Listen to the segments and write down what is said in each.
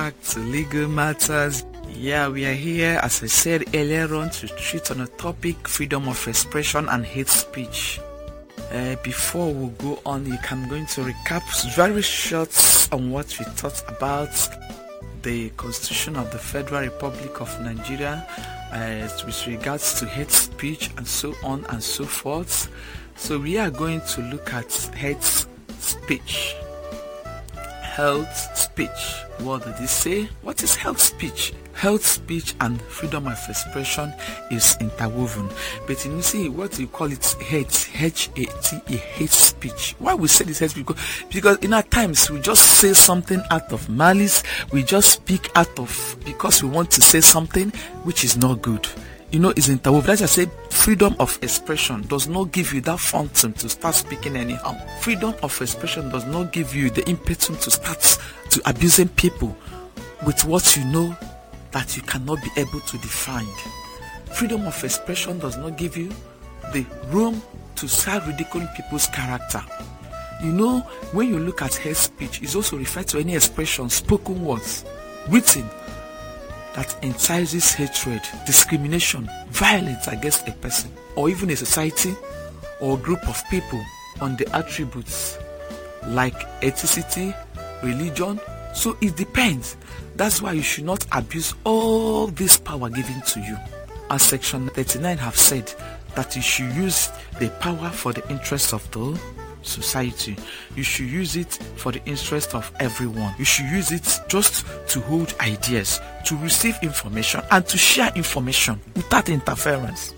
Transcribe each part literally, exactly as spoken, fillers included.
Back to Legal Matters. Yeah, we are here, as I said earlier on, to treat on a topic, freedom of expression and hate speech. Uh, before we go on, I'm going to recap very short on what we talked about the Constitution of the Federal Republic of Nigeria uh, with regards to hate speech and so on and so forth. So we are going to look at hate speech. Health speech. What did he say? What is health speech? Health speech and freedom of expression is interwoven. But you see, what you call it hate, H A T E, hate speech. Why we say this hate speech? Because, because in our times, we just say something out of malice. We just speak out of, because we want to say something which is not good. You know, it's interwoven. As I said, freedom of expression does not give you that fountain to start speaking anyhow. Freedom of expression does not give you the impetus to start to abusing people with what you know that you cannot be able to define. Freedom of expression does not give you the room to start ridiculing people's character. You know, when you look at hate speech, it's also referred to any expression, spoken words, written, that entices hatred, discrimination, violence against a person, or even a society or a group of people on the attributes like ethnicity, religion. So it depends. That's why you should not abuse all this power given to you. As Section thirty-nine have said, that you should use the power for the interest of the society. You should use it for the interest of everyone. You should use it just to hold ideas, to receive information, and to share information without interference.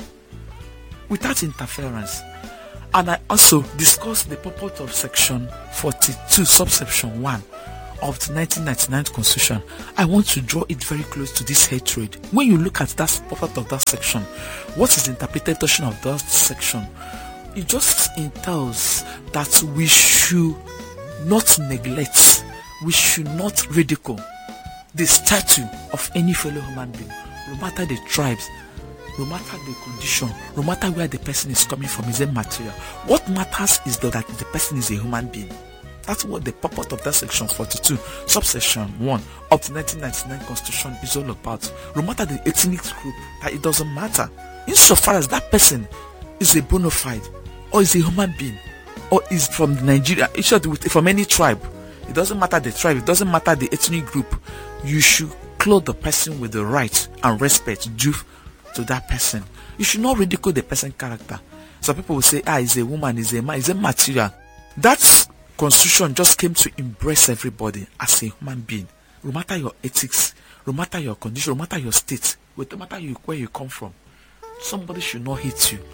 Without interference. And I also discussed the purpose of Section forty-two, subsection one of the nineteen ninety-nine Constitution. I want to draw it very close to this hatred. When you look at that purpose of that section, what is the interpretation of that section? It just entails that we should not neglect, we should not ridicule the statue of any fellow human being, no matter the tribes, no matter the condition, no matter where the person is coming from, is a material. What matters is that the person is a human being. That's what the purpose of that section forty-two, subsection one of the nineteen ninety-nine Constitution is all about. No matter the ethnic group, that it doesn't matter. Insofar as that person is a bona fide, or is a human being, or is from Nigeria, it should be from any tribe. It doesn't matter the tribe, it doesn't matter the ethnic group. You should clothe the person with the right and respect due to that person. You should not ridicule the person's character. Some people will say, ah, he's a woman, he's a man, he's a material. That Constitution just came to embrace everybody as a human being. No matter your ethics, no matter your condition, no matter your state, no matter you, where you come from, somebody should not hate you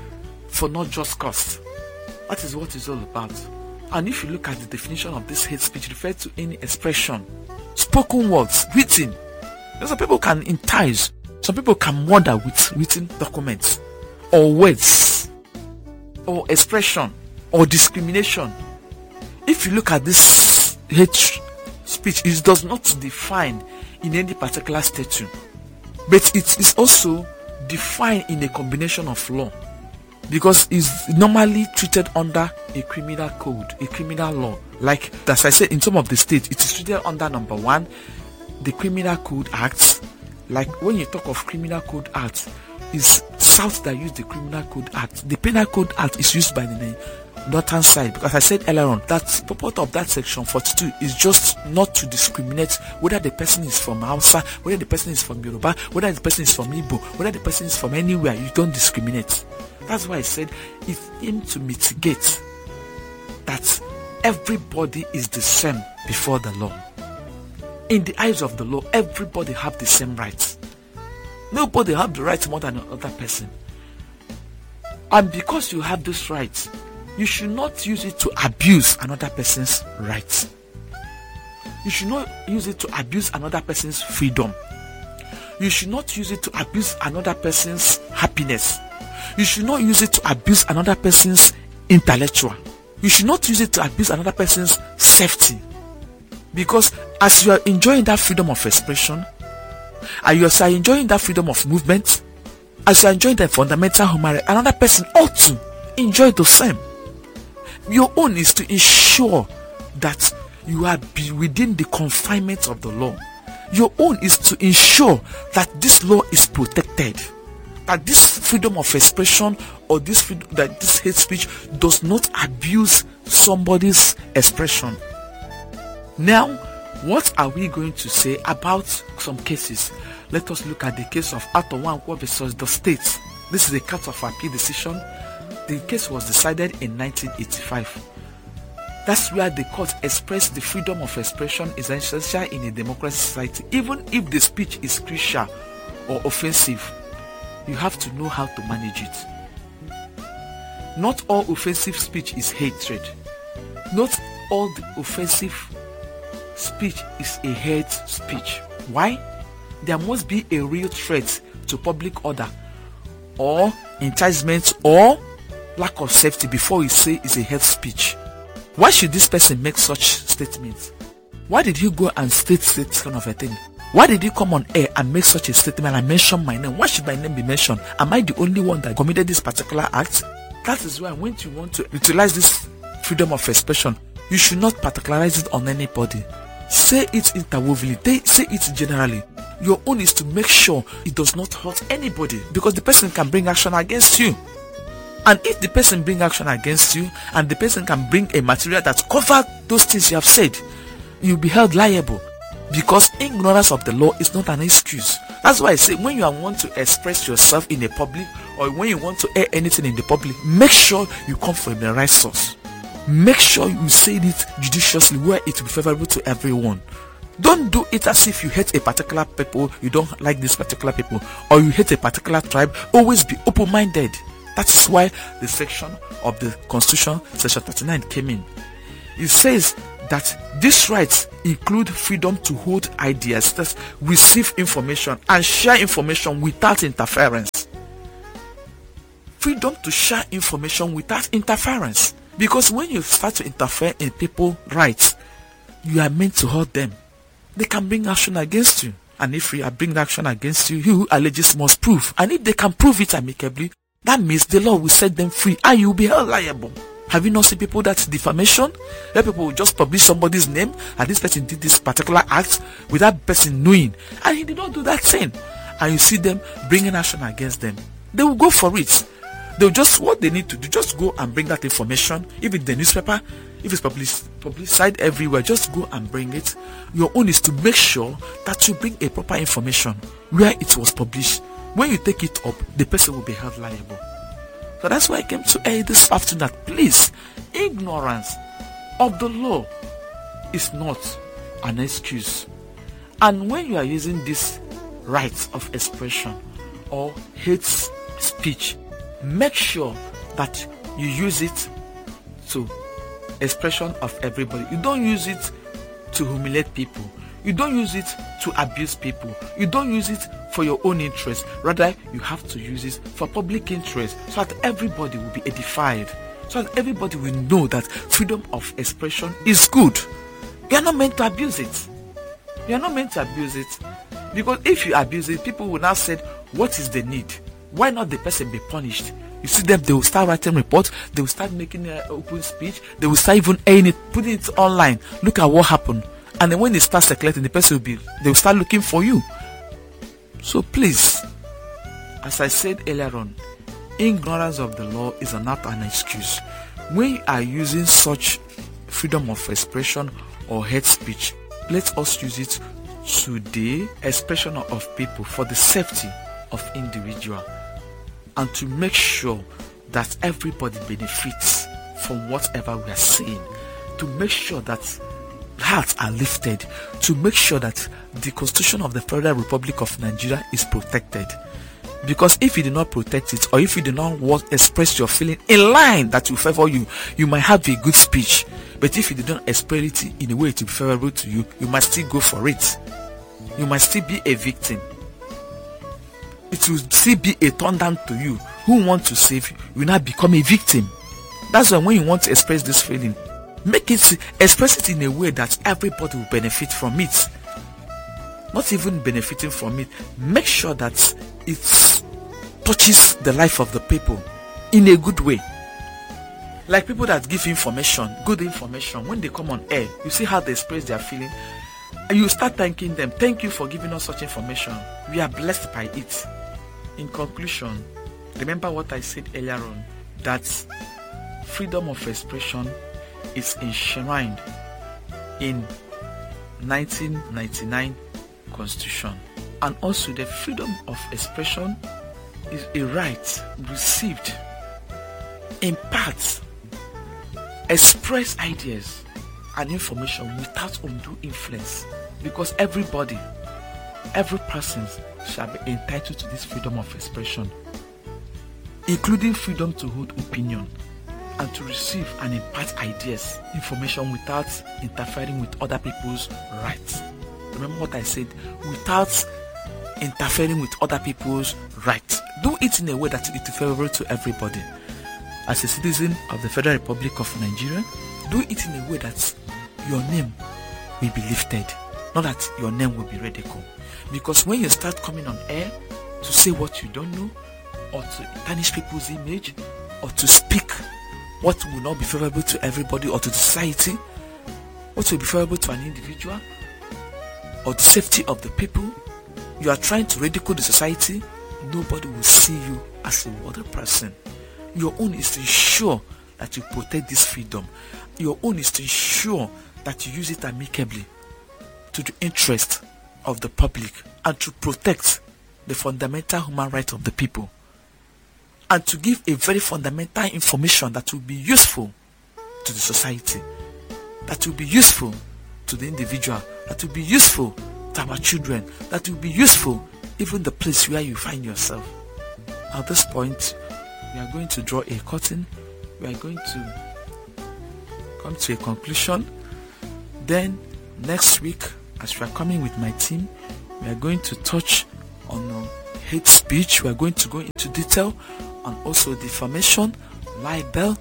for not just cause. That is what it's all about. And if you look at the definition of this hate speech, it refers to any expression, spoken words, written. Some people can entice, some people can murder with written documents, or words, or expression, or discrimination. If you look at this hate speech, it does not define in any particular statute, but it is also defined in a combination of law, because it's normally treated under a criminal code, a criminal law. Like, as I said, in some of the states, it is treated under number one, the Criminal Code Act. Like, when you talk of Criminal Code Act, it's South that use the Criminal Code Act. The Penal Code Act is used by the northern side, because I said earlier on that the purpose of that section forty-two is just not to discriminate whether the person is from Hausa, whether the person is from Yoruba, whether the person is from Igbo, whether the person is from anywhere. You don't discriminate. That's why I said it's aimed to mitigate that everybody is the same before the law. In the eyes of the law, everybody have the same rights. Nobody have the right more than another person. And because you have this right, you should not use it to abuse another person's rights. You should not use it to abuse another person's freedom. You should not use it to abuse another person's happiness. You should not use it to abuse another person's intellectual. You should not use it to abuse another person's safety. Because as you are enjoying that freedom of expression, and you are enjoying that freedom of movement, as you are enjoying the fundamental human right, another person ought to enjoy the same. Your own is to ensure that you are be within the confinement of the law. Your own is to ensure that this law is protected, that this freedom of expression or this freedom, that this hate speech does not abuse somebody's expression. Now, what are we going to say about some cases? Let us look at the case of Arthur Nwankwo versus the state. This is a court of appeal decision. The case was decided in nineteen eighty-five. That's where the court expressed the freedom of expression is essential in a democratic society. Even if the speech is crucial or offensive, you have to know how to manage it. Not all offensive speech is hatred. Not all the offensive speech is a hate speech. Why? There must be a real threat to public order or enticement or lack of safety before you say it's a hate speech. Why should this person make such statements? Why did he go and state this kind of a thing? Why did he come on air and make such a statement and mention my name? Why should my name be mentioned? Am I the only one that committed this particular act? That is why when you want to utilize this freedom of expression, you should not particularize it on anybody. Say it interwovenly, say it generally. Your own is to make sure it does not hurt anybody, because the person can bring action against you. And if the person bring action against you and the person can bring a material that covers those things you have said, you'll be held liable, because ignorance of the law is not an excuse. That's why I say when you want to express yourself in the public or when you want to air anything in the public, make sure you come from the right source. Make sure you say it judiciously where it will be favorable to everyone. Don't do it as if you hate a particular people, you don't like this particular people, or you hate a particular tribe. Always be open-minded. That is why the section of the Constitution, section thirty-nine, came in. It says that these rights include freedom to hold ideas, that receive information and share information without interference. Freedom to share information without interference. Because when you start to interfere in people's rights, you are meant to hurt them. They can bring action against you. And if you are bringing action against you, you who alleges must prove. And if they can prove it amicably, that means the law will set them free and you will be held liable. Have you not seen people that's defamation? Where people will just publish somebody's name and this person did this particular act without that person knowing, and he did not do that thing. And you see them bringing action against them. They will go for it. They'll just, what they need to do, just go and bring that information. If it's the newspaper, if it's published, publicized everywhere, just go and bring it. Your own is to make sure that you bring a proper information where it was published. When you take it up, the person will be held liable. So that's why I came to air this afternoon that please, ignorance of the law is not an excuse. And when you are using this right of expression or hate speech, make sure that you use it to expression of everybody. You don't use it to humiliate people. You don't use it to abuse people. You don't use it for your own interest. Rather, you have to use it for public interest, so that everybody will be edified, so that everybody will know that freedom of expression is good. You are not meant to abuse it. You are not meant to abuse it, because if you abuse it, people will now say, what is the need? Why not the person be punished? You see them, they will start writing reports, they will start making an open speech, they will start even airing it, putting it online. Look at what happened. And then when they start circulating, the person will be, they will start looking for you. So please, as I said earlier on, ignorance of the law is not an excuse. When you are using such freedom of expression or hate speech, let us use it to the expression of people for the safety of individual, and to make sure that everybody benefits from whatever we are saying, to make sure that hearts are lifted, to make sure that the Constitution of the Federal Republic of Nigeria is protected. Because if you do not protect it, or if you do not want express your feeling in line that will favor you, you might have a good speech. But if you do not express it in a way to be favorable to you, you must still go for it. You must still be a victim. It will still be a turn down to you. Who wants to save you, you will not become a victim. That's why when you want to express this feeling, make it, express it in a way that everybody will benefit from it. Not even benefiting from it, make sure that it touches the life of the people in a good way. Like people that give information, good information, when they come on air, you see how they express their feeling. You start thanking them. Thank you for giving us such information. We are blessed by it. In conclusion, remember what I said earlier on, that freedom of expression is enshrined in nineteen ninety-nine Constitution. And also the freedom of expression is a right received in part. Express ideas and information without undue influence, because everybody, every person shall be entitled to this freedom of expression, including freedom to hold opinion and to receive and impart ideas, information without interfering with other people's rights. Remember what I said, without interfering with other people's rights. Do it in a way that it is favorable to everybody. As a citizen of the Federal Republic of Nigeria, do it in a way that your name will be lifted, not that your name will be ridiculed. Because when you start coming on air to say what you don't know, or to tarnish people's image, or to speak what will not be favorable to everybody or to the society, what will be favorable to an individual, or the safety of the people, you are trying to ridicule the society, nobody will see you as a worthy person. Your own is to ensure that you protect this freedom. Your own is to ensure that you use it amicably to the interest of the public and to protect the fundamental human right of the people, and to give a very fundamental information that will be useful to the society, that will be useful to the individual, that will be useful to our children, that will be useful even the place where you find yourself. At this point, we are going to draw a curtain. We are going to come to a conclusion. Then next week, as we are coming with my team, we are going to touch on uh, hate speech. We are going to go into detail on also defamation, libel.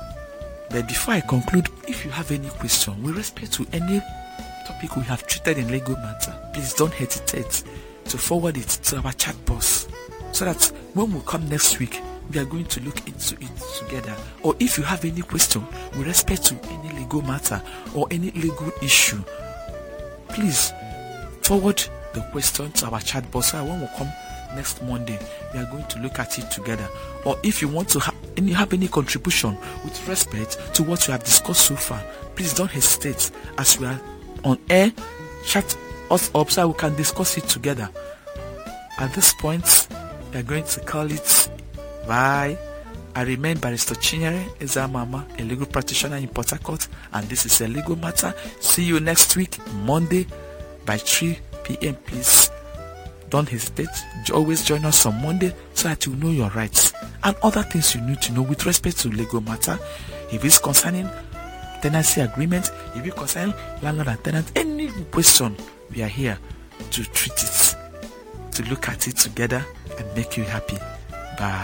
But before I conclude, if you have any question with respect to any topic we have treated in legal matter, please don't hesitate to forward it to our chat box, so that when we come next week, we are going to look into it together. Or if you have any question with respect to any legal matter or any legal issue, please forward the question to our chat box, so when we come next Monday, we are going to look at it together. Or if you want to have any, have any contribution with respect to what we have discussed so far, please don't hesitate. As we are on air, chat us up so we can discuss it together. At this point, we are going to call it bye. I remain Barrister Chinyere Ezamama, a legal practitioner in Port Harcourt, and this is a legal matter. See you next week, Monday, by three p.m. Please don't hesitate. Always join us on Monday so that you know your rights and other things you need to know with respect to legal matter. If it's concerning tenancy agreement, if it's concerning landlord and tenant, any question, we are here to treat it, to look at it together and make you happy. Bye.